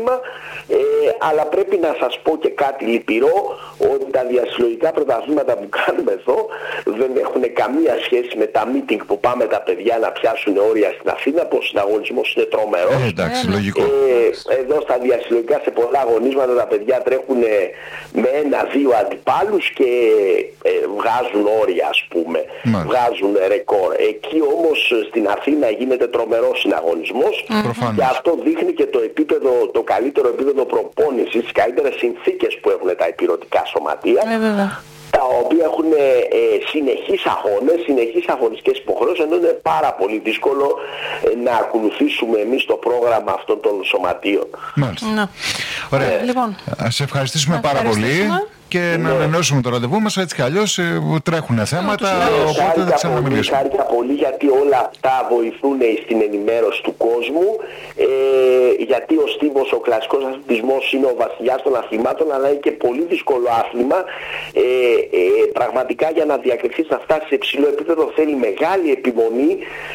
αλλά πρέπει να σας πω και κάτι λυπηρό, ότι τα διασυλλογικά πρωταθλήματα που κάνουμε εδώ δεν έχουν καμία σχέση με τα meeting που πάμε τα παιδιά να πιάσουν όρια στην Αθήνα, που ο συναγωνισμός είναι τρομερός. Εντάξει, λογικό. Εδώ στα διασυλλογικά σε πολλά αγωνίσματα τα παιδιά τρέχουν με 1-2 αντιπάλους και βγάζουν όρια, ας πούμε, βγάζουν ρεκόρ. Εκεί όμως στην Αθήνα γίνεται τρομερός συναγωνισμός και αυτό δείχνει και το επίπεδο, το καλύτερο επίπεδο προπόνησης, τις καλύτερες συνθήκες που έχουν τα ηπειρωτικά σωματεία, τα οποία έχουν συνεχείς αγώνες, συνεχείς αγωνιστικές υποχρεώσεις, ενώ είναι πάρα πολύ δύσκολο να ακολουθήσουμε εμείς το πρόγραμμα αυτών των σωματείων. Μάλιστα. Ωραία. Λοιπόν, ας ευχαριστήσουμε πάρα πολύ. Και να ανανεώσουμε το ραντεβού μας, έτσι κι αλλιώς τρέχουν θέματα, οπότε δεν ξαναμιλήσουμε. Χάρηκα πολύ γιατί όλα αυτά βοηθούν στην ενημέρωση του κόσμου, γιατί ο στίβος, ο κλασικός αθλητισμός είναι ο βασιλιάς των αθλημάτων, αλλά είναι και πολύ δύσκολο άθλημα. Πραγματικά για να διακριθείς, να φτάσεις σε υψηλό επίπεδο θέλει μεγάλη επιμονή,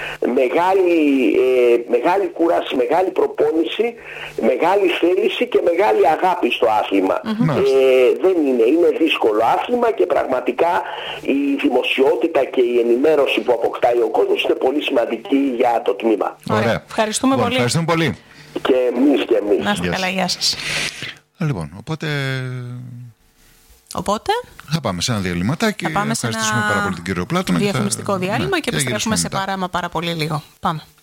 μεγάλη κούραση, μεγάλη προπόνηση, μεγάλη θέληση και μεγάλη αγάπη στο άθλημα. Δεν είναι δύσκολο άθλημα και πραγματικά η δημοσιότητα και η ενημέρωση που αποκτάει ο κόσμος είναι πολύ σημαντική για το τμήμα. Ωραία. Ευχαριστούμε πολύ. Ευχαριστούμε πολύ. Και εμείς. Να είστε καλά, γεια σας. Λοιπόν, οπότε θα πάμε σε ένα διαλυματάκι. Ευχαριστήσουμε πάρα πολύ τον κύριο Πλάτωνα. Διαφημιστικό διάλειμμα και επιστρέφουμε σε πάρα πολύ λίγο. Πάμε.